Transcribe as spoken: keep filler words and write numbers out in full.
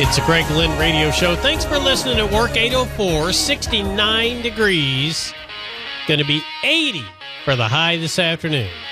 It's a Greg Lynn radio show. Thanks for listening at work. eight oh four, sixty-nine degrees. Going to be eighty for the high this afternoon.